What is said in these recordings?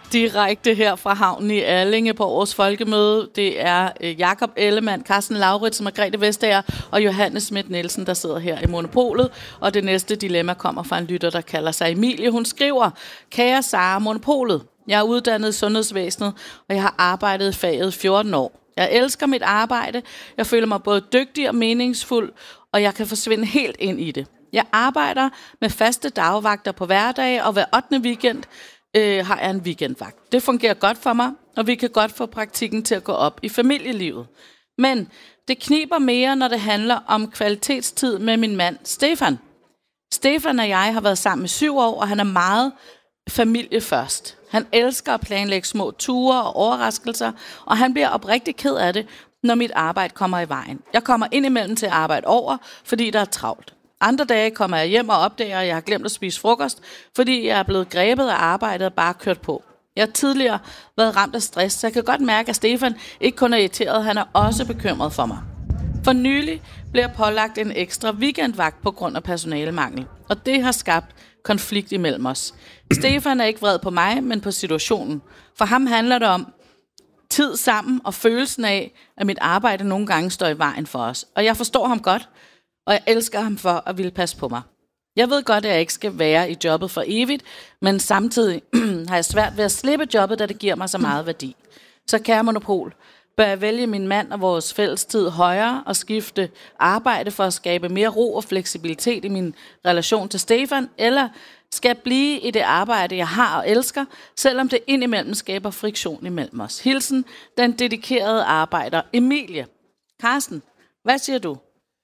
Direkte her fra havnen i Allinge på årets folkemøde. Det er Jakob Ellemann, Carsten Lauritz, Margrethe Vestager og Johanne Schmidt Nielsen, der sidder her i Monopolet. Og det næste dilemma kommer fra en lytter, der kalder sig Emilie. Hun skriver: Kære Sara, Monopolet. Jeg er uddannet i sundhedsvæsenet, og jeg har arbejdet i faget 14 år. Jeg elsker mit arbejde. Jeg føler mig både dygtig og meningsfuld, og jeg kan forsvinde helt ind i det. Jeg arbejder med faste dagvagter på hverdage, og hver 8. weekend har jeg en weekendvagt. Det fungerer godt for mig, og vi kan godt få praktikken til at gå op i familielivet. Men det kniber mere, når det handler om kvalitetstid med min mand Stefan. Stefan og jeg har været sammen i 7 år, og han er meget familie først. Han elsker at planlægge små ture og overraskelser, og han bliver oprigtig ked af det, når mit arbejde kommer i vejen. Jeg kommer indimellem til at arbejde over, fordi der er travlt. Andre dage kommer jeg hjem og opdager, at jeg har glemt at spise frokost, fordi jeg er blevet grebet af arbejdet og bare kørt på. Jeg har tidligere været ramt af stress, så jeg kan godt mærke, at Stefan ikke kun er irriteret, han er også bekymret for mig. For nylig blev jeg pålagt en ekstra weekendvagt på grund af personalemangel, og det har skabt konflikt imellem os. Stefan er ikke vred på mig, men på situationen. For ham handler det om tid sammen og følelsen af, at mit arbejde nogle gange står i vejen for os. Og jeg forstår ham godt, og jeg elsker ham for at ville passe på mig. Jeg ved godt, at jeg ikke skal være i jobbet for evigt, men samtidig har jeg svært ved at slippe jobbet, da det giver mig så meget værdi. Så kære Monopol, bør jeg vælge min mand og vores fællestid højere og skifte arbejde for at skabe mere ro og fleksibilitet i min relation til Stefan, eller skal jeg blive i det arbejde, jeg har og elsker, selvom det indimellem skaber friktion imellem os. Hilsen, den dedikerede arbejder Emilie. Carsten, hvad siger du?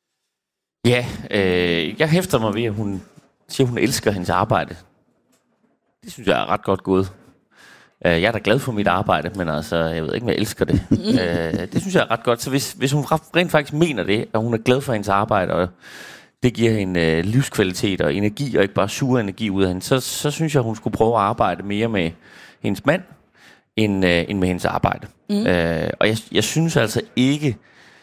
Ja, jeg hæfter mig ved, at hun siger, at hun elsker hendes arbejde. Det synes jeg er ret godt gået. Jeg er da glad for mit arbejde, men altså, jeg ved ikke, om jeg elsker det. Det synes jeg er ret godt. Så hvis hun rent faktisk mener det, at hun er glad for hendes arbejde, og det giver hende livskvalitet og energi, og ikke bare suger energi ud af hende, så synes jeg, hun skulle prøve at arbejde mere med hendes mand, end med hendes arbejde. Og jeg synes altså ikke...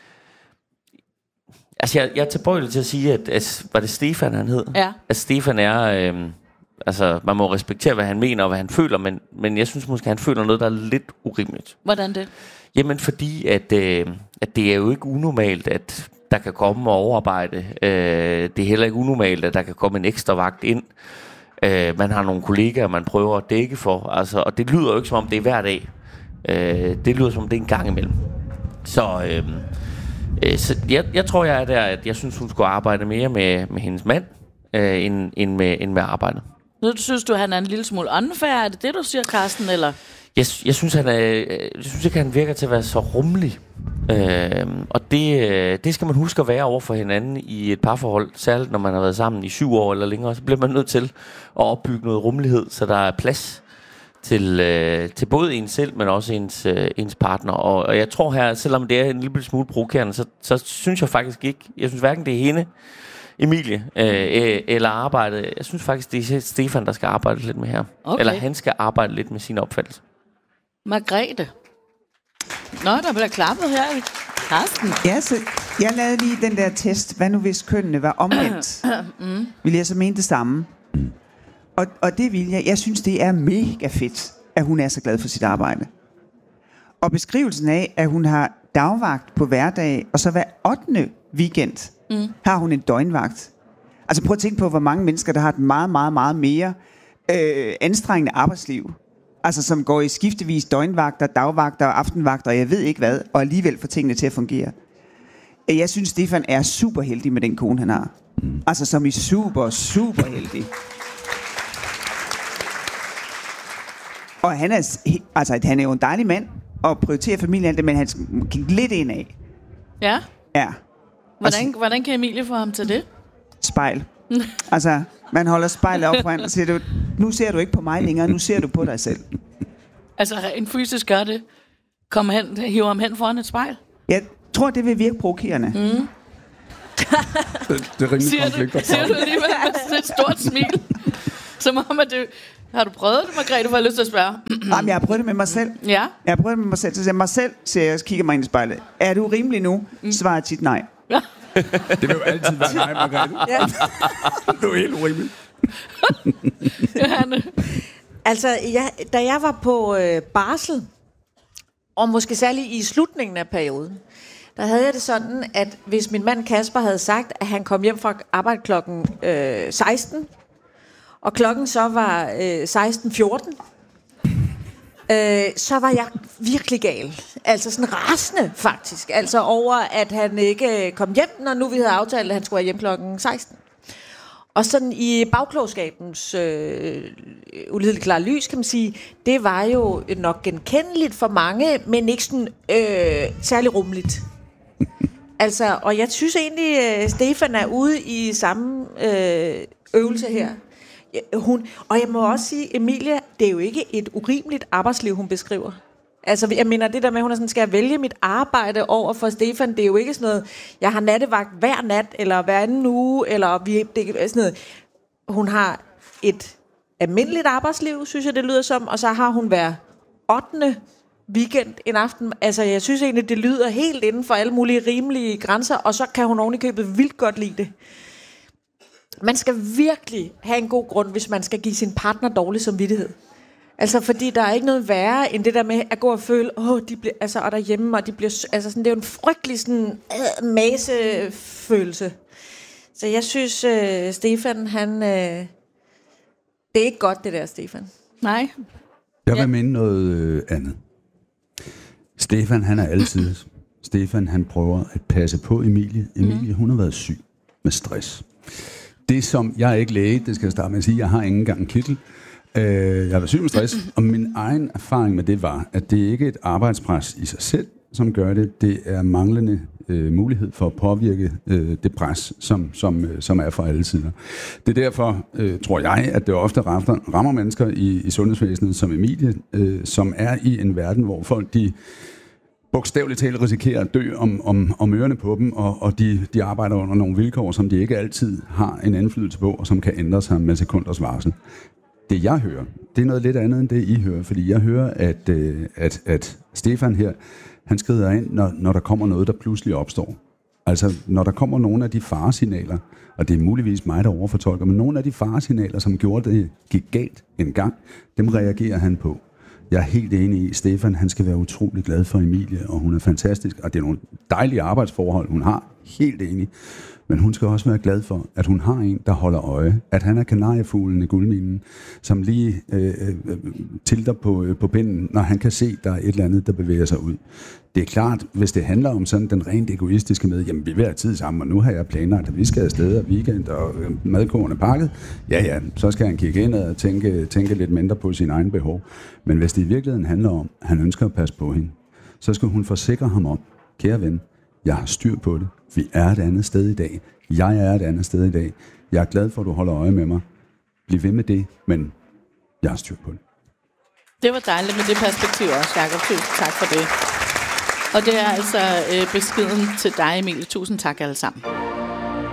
Altså, jeg er tilbøjelig til at sige, at var det Stefan, han hed? Ja. At Stefan er... altså, man må respektere, hvad han mener og hvad han føler, men jeg synes måske, han føler noget, der er lidt urimeligt. Hvordan det? Jamen, fordi at det er jo ikke unormalt, at der kan komme og overarbejde. Det er heller ikke unormalt, at der kan komme en ekstra vagt ind. Man har nogle kollegaer, man prøver at dække for. Altså, og det lyder jo ikke, som om det er hver dag. Det lyder, som om det er en gang imellem. Så jeg tror, jeg er der, at jeg synes, hun skulle arbejde mere med hendes mand, end med arbejdet. Nu synes du, han er en lille smule unfair? Er det det, du siger, Carsten, eller? Jeg synes ikke, han virker til at være så rummelig. Og det skal man huske at være over for hinanden i et parforhold. Særligt når man har været sammen i 7 år eller længere. Så bliver man nødt til at opbygge noget rummelighed, så der er plads til både en selv, men også ens partner. Og jeg tror her, selvom det er en lille smule provokerende, så synes jeg faktisk ikke, jeg synes hverken det er hende, Emilie, eller arbejdet. Jeg synes faktisk, det er Stefan, der skal arbejde lidt med her. Okay. Eller han skal arbejde lidt med sin opfattelse. Margrethe. Nå, der bliver klappet her. Carsten. Ja, så jeg lavede lige den der test. Hvad nu hvis kønnene var omvendt? Vil jeg så mene det samme? Og det vil jeg. Jeg synes, det er mega fedt, at hun er så glad for sit arbejde. Og beskrivelsen af, at hun har dagvagt på hverdag, og så hver 8. weekend har hun en døgnvagt. Altså prøv at tænke på, hvor mange mennesker, der har et meget, meget, meget mere anstrengende arbejdsliv. Altså som går i skiftevis døgnvagter, dagvagter og aftenvagter, og jeg ved ikke hvad, og alligevel får tingene til at fungere. Jeg synes, Stefan er super heldig med den kone, han har. Altså som i super, super heldig. Og han er jo en dejlig mand, og prioriterer familien, men han kigger lidt indad. Ja? Ja. Hvordan kan Emilie få ham til det? Spejl. Altså, man holder spejlet op foran og siger, nu ser du ikke på mig længere, nu ser du på dig selv. Altså, en fysisk gør det. Hiver ham hen foran et spejl? Jeg tror, det vil virke provokerende. Det er rimelig konflikt. Siger du alligevel med sådan et stort smil? Som om, at det... Har du prøvet det, Margrethe, for jeg har lyst til at spørge? Jamen, jeg har prøvet det med mig selv. Ja? Jeg har prøvet det med mig selv. Så siger mig selv, jeg kigger mig ind i spejlet. Er du rimelig nu? Svarer jeg tit nej. Det vil jo altid være nej, Margrethe. Ja. Det er jo helt urimeligt. Altså, da jeg var på barsel, og måske særligt i slutningen af perioden, der havde jeg det sådan, at hvis min mand Kasper havde sagt, at han kom hjem fra arbejde klokken 16, og klokken så var 16:14, så var jeg virkelig gal. Altså sådan rasende, faktisk. Altså over, at han ikke kom hjem, når nu vi havde aftalt, at han skulle være hjem klokken 16. Og sådan i bagklogskabens ulideligt klare lys, kan man sige, det var jo nok genkendeligt for mange, men ikke sådan særlig rummeligt. Altså, og jeg synes egentlig, Stefan er ude i samme øvelse her. Og jeg må også sige, Emilia, det er jo ikke et urimeligt arbejdsliv, hun beskriver. Altså, jeg mener, det der med, at hun er sådan, skal jeg vælge mit arbejde over for Stefan, det er jo ikke sådan noget, jeg har nattevagt hver nat, eller hver anden uge, eller det er sådan noget. Hun har et almindeligt arbejdsliv, synes jeg, det lyder som, og så har hun hver 8. weekend en aften. Altså, jeg synes egentlig, det lyder helt inden for alle mulige rimelige grænser, og så kan hun oven i købet vildt godt lide det. Man skal virkelig have en god grund, hvis man skal give sin partner dårlig samvittighed. Altså, fordi der er ikke noget værre, end det der med at gå og føle, de bliver, altså, og derhjemme, og de bliver, altså sådan, det er jo en frygtelig sådan, masefølelse. Så jeg synes, Stefan, han, det er ikke godt, det der, Stefan. Nej. Jeg vil mene noget andet. Stefan, han er altid. Stefan, han prøver at passe på Emilie. Emilie, hun har været syg med stress. Det som, jeg er ikke læge, det skal jeg starte med at sige, jeg har ikke engang en kittel. Jeg var syg med stress, og min egen erfaring med det var, at det ikke er et arbejdspres i sig selv, som gør det. Det er manglende mulighed for at påvirke det pres, som er fra alle sider. Det er derfor, tror jeg, at det ofte rammer mennesker i sundhedsvæsenet som Emilie, som er i en verden, hvor folk de bogstaveligt talt risikerer at dø om ørerne på dem, og de arbejder under nogle vilkår, som de ikke altid har en indflydelse på, og som kan ændre sig med sekunders varsel. Det jeg hører, det er noget lidt andet end det I hører, fordi jeg hører, at Stefan her, han skrider ind, når der kommer noget, der pludselig opstår. Altså, når der kommer nogle af de faresignaler, og det er muligvis mig, der overfortolker, men nogle af de faresignaler, som gjorde det gik galt en gang, dem reagerer han på. Jeg er helt enig i, Stefan, han skal være utrolig glad for Emilie, og hun er fantastisk, og det er nogle dejlige arbejdsforhold, hun har, helt enig. Men hun skal også være glad for, at hun har en, der holder øje. At han er kanariefuglen i guldminen, som lige tilter på pinden, når han kan se, der er et eller andet, der bevæger sig ud. Det er klart, hvis det handler om sådan den rent egoistiske med, jamen vi vil have tid sammen, og nu har jeg planlagt, at vi skal afsted og weekend, og madkurven er pakket. Ja, så skal han kigge ind og tænke lidt mindre på sin egen behov. Men hvis det i virkeligheden handler om, at han ønsker at passe på hende, så skal hun forsikre ham om, kære ven, jeg har styr på det. Vi er et andet sted i dag. Jeg er et andet sted i dag. Jeg er glad for, at du holder øje med mig. Bliv ved med det, men jeg har styr på det. Det var dejligt med det perspektiv også, Jacob. Tusind tak for det. Og det er altså beskeden til dig, Emilie. Tusind tak alle sammen.